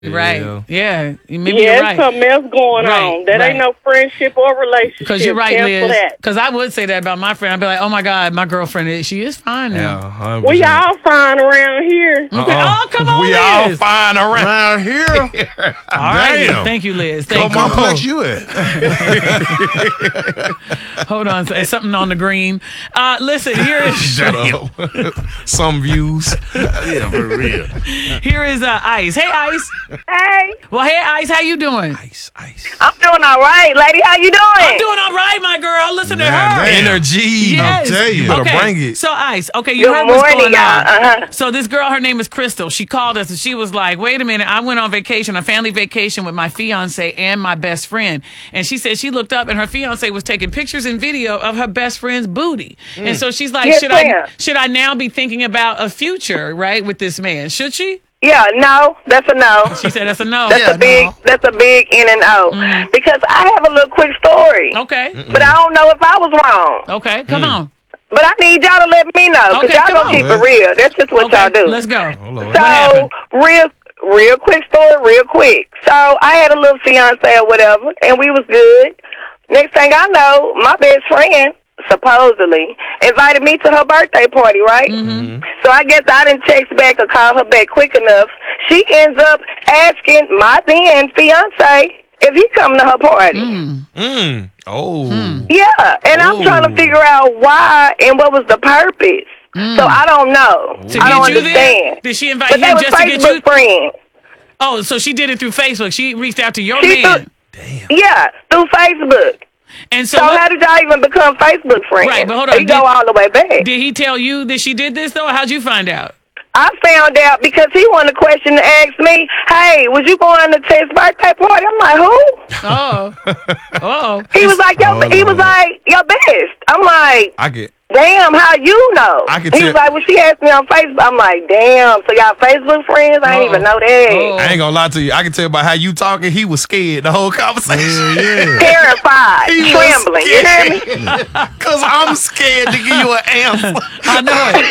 Right. Yeah. Maybe Yeah, you're right. something else going on. That ain't no friendship or relationship. Because you're right, Cancel Liz. that. Because I would say that about my friend. I'd be like, oh my God, my girlfriend, she is fine now. Yeah, 100%. We all fine around here. Okay. Oh, come on, We Liz. all fine around here. All right. Damn. Thank you, Liz. Come Thank on, you. flex you at. Hold on. There's something on the green. Listen, here is some views. Yeah, for real. Here is Ice. Hey, Ice. Hey. Well, hey, Ice. How you doing? Ice. I'm doing all right, lady. How you doing? I'm doing all right, my girl. Listen to her. Energy. Yes. I'll tell you. You better Okay. bring it. So, Ice. Okay, you Good heard what's morning, going on. y'all. So this girl, her name is Crystal. She called us and she was like, wait a minute. I went on vacation, a family vacation with my fiance and my best friend. And she said she looked up and her fiance was taking pictures and video of her best friend's booty. And so she's like, Yes, should ma'am. I now be thinking about a future, right, with this man? Should she? Yeah, no, that's a no. She said that's a no. That's that's a big in and out. Because I have a little quick story. Okay. But I don't know if I was wrong. Okay, come on. But I need y'all to let me know. Because Okay, y'all come gonna on. keep it real. That's just what y'all do. Let's go. Lord. What happened? So, real quick story, real quick. So, I had a little fiance or whatever, and we was good. Next thing I know, my best friend, supposedly, invited me to her birthday party, right? So, I guess I didn't text back or call her back quick enough. She ends up asking my then fiance if he come to her party. Oh. Yeah, and I'm trying to figure out why and what was the purpose. So, I don't know. To I don't get you there? understand. Did she invite But they him was just to get Facebook you? friends. Oh, so she did it through Facebook. She reached out to your She man. Yeah, through Facebook. And So so, how did y'all even become Facebook friends? Right, but hold on. You go all the way back. did he tell you that she did this, though? How'd you find out? I found out because he wanted a question to ask me, hey, was you going to Ted's birthday party? I'm like, who? Oh. Oh. He was like, your best. I'm like, I get. damn, how you know? I can He tell- was like, well, she asked me on Facebook. I'm like, damn, so y'all Facebook friends? I didn't even know that. Oh. I ain't gonna lie to you. I can tell by how you talking. He was scared the whole conversation. Terrified, He was trembling. You hear me? Cause I'm scared to give you an answer. I know it.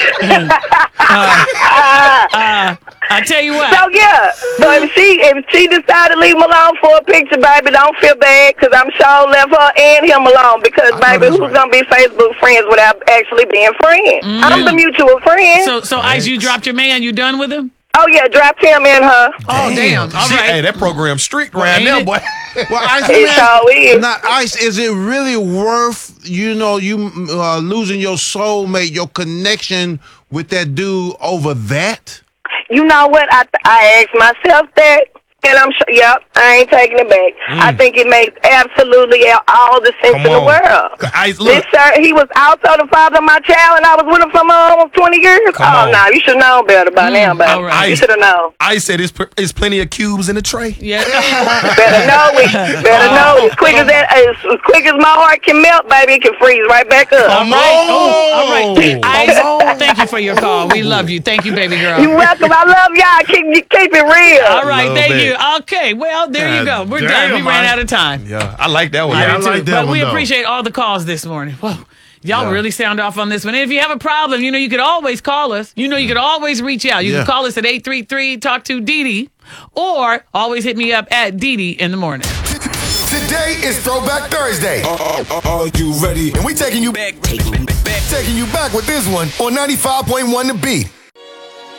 I tell you what. So yeah, so if she decided to leave him alone for a picture, baby, don't feel bad, cause I'm sure left her and him alone. Because baby, who's gonna be Facebook friends without actually being friends? I'm the mutual friend. So Ice, you dropped your man. You done with him? Oh yeah, dropped him and her. Oh, damn. All Shit, right. Hey, that program strict right ain't now, it? boy. Well, Ice, It sure is. now, Ice, is it really worth, you losing your soulmate, your connection with that dude over that? You know what? I asked myself that, and I'm sure. Yep, I ain't taking it back. I think it makes absolutely all the sense Come in the on. world. Ice, This look. sir, he was also the father of my child, and I was with him for almost 20 years. Come on. No, you should know better by now, baby. all right. You should have known. I said it's plenty of cubes in the tray. Yeah. Better know it. Better know it. As quick as my heart can melt, baby, it can freeze right back up. All right. Oh, all right. Ice, thank you for your call. We love you. Thank you, baby girl. You're welcome. I love y'all. Keep it real. All right, Love thank it. you. Okay, well, there you go. We're Damn, done. We ran Ice. out of time. Yeah, I like that one. Yeah, I do like too. that But one, we though. appreciate all the calls this morning. Whoa. Y'all Yeah. really sound off on this one. And if you have a problem, you could always call us. You could always reach out. You Yeah. can call us at 833-TALK-TO-DEDE or always hit me up at DD in the morning. Today is Throwback Thursday. Are you ready? And we taking you back with this one on 95.1 The Beat.